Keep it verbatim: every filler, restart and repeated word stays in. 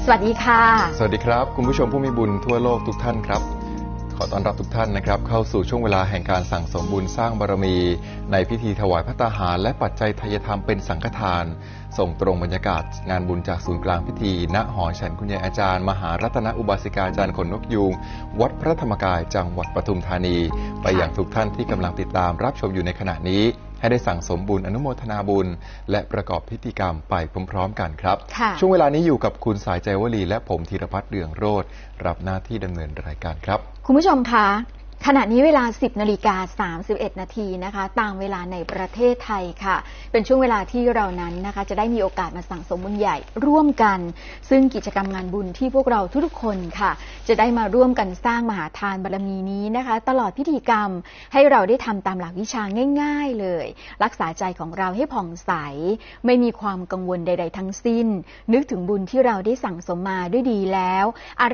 สวัสดีค่ะสวัสดีครับคุณผู้ชมผู้มีบุญทั่วโลกทุกท่านครับขอต้อนรับทุกท่านนะครับเข้าสู่ช่วงเวลาแห่งการสั่งสมบุญสร้างบารมีในพิธีถวายภัตตาหารและปัจจัยทายธรรมเป็นสังฆทานส่งตรงบรรยากาศงานบุญจากศูนย์กลางพิธีณหอฉันคุณยายอาจารย์มหารัตนอุบาสิกาจารย์ขนนกยูงวัดพระธรรมกายจังหวัดปทุมธานีไปอย่างทุกท่านที่กำลังติดตามรับชมอยู่ในขณะนี้ให้ได้สั่งสมบุญอนุโมทนาบุญและประกอบพิธีกรรมไปพร้อมๆกันครับช่วงเวลานี้อยู่กับคุณสายใจวลีและผมธีรพัฒน์เรืองโรจน์รับหน้าที่ดำเนินรายการครับคุณผู้ชมคะขณะนี้เวลา สิบนาฬิกาสามสิบเอ็ดนาทีนะคะตามเวลาในประเทศไทยค่ะเป็นช่วงเวลาที่เรานั้นนะคะจะได้มีโอกาสมาสั่งสมบุญใหญ่ร่วมกันซึ่งกิจกรรมงานบุญที่พวกเราทุกๆคนค่ะจะได้มาร่วมกันสร้างมหาทานบารมีนี้นะคะตลอดพิธีกรรมให้เราได้ทำตามหลักวิชาง่ายๆเลยรักษาใจของเราให้ผ่องใสไม่มีความกังวลใดๆทั้งสิ้นนึกถึงบุญที่เราได้สั่งสมมาด้วยดีแล้ว